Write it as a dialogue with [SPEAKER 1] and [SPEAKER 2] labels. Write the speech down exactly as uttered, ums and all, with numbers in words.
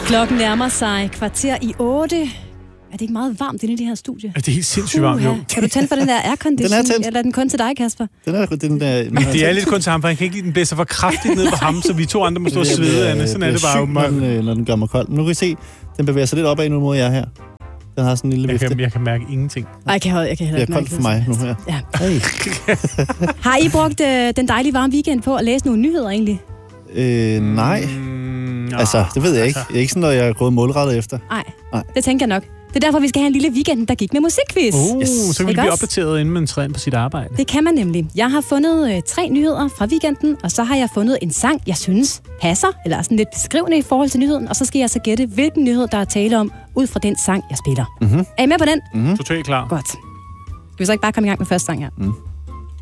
[SPEAKER 1] Klokken nærmer sig kvarter i otte. Er det ikke meget varmt inde i det her studie?
[SPEAKER 2] Er det helt sindssygt varmt, jo?
[SPEAKER 1] Kan du tænde for den der aircondition, eller er den kun til dig, Kasper?
[SPEAKER 3] Den er, den der,
[SPEAKER 2] Men det er lidt kun til ham, for han kan ikke lide den blæser for kraftigt ned på ham, så vi to andre må stå og svede, Anne. Sådan er det bare.
[SPEAKER 3] Når den, når den gør mig kold. Nu kan I se, den bevæger sig lidt opad nu mod jer her. Den har sådan en lille
[SPEAKER 2] jeg
[SPEAKER 3] vifte.
[SPEAKER 2] kan, jeg kan mærke ingenting.
[SPEAKER 1] Ej, jeg kan, jeg kan heller ikke
[SPEAKER 3] mærke det. Det er koldt for mig nu her.
[SPEAKER 1] Ja.
[SPEAKER 3] Hey.
[SPEAKER 1] Har I brugt øh, den dejlige varme weekend på at læse nogle nyheder egentlig?
[SPEAKER 3] Øh, nej.
[SPEAKER 2] Mm,
[SPEAKER 3] altså, det ved jeg ikke. Det er ikke sådan noget, jeg er gået målrettet efter.
[SPEAKER 1] Nej, nej. Det tænker jeg nok. Det er derfor, vi skal have en lille weekend, der gik med musikquiz.
[SPEAKER 2] Uh, yes. Så kan vi blive opdateret, inden man træder ind på sit arbejde.
[SPEAKER 1] Det kan man nemlig. Jeg har fundet øh, tre nyheder fra weekenden, og så har jeg fundet en sang, jeg synes passer, eller sådan lidt beskrivende i forhold til nyheden, og så skal jeg så gætte, hvilken nyhed, der er tale om, ud fra den sang, jeg spiller.
[SPEAKER 3] Mm-hmm.
[SPEAKER 1] Er I med på den?
[SPEAKER 3] Mm-hmm.
[SPEAKER 2] Totalt klar.
[SPEAKER 1] Godt. Skal vi så ikke bare komme i gang med første sang her?
[SPEAKER 3] Mm.